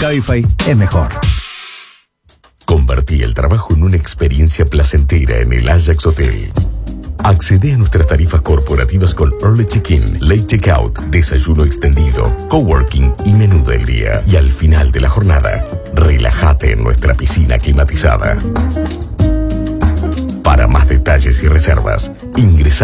Cabify es mejor. Convertí el trabajo en una experiencia placentera en el Ajax Hotel. Accede a nuestras tarifas corporativas con Early Check-in, Late Checkout, desayuno extendido, coworking y menú del día. Y al final de la jornada, relájate en nuestra piscina climatizada. Para más detalles y reservas, ingresa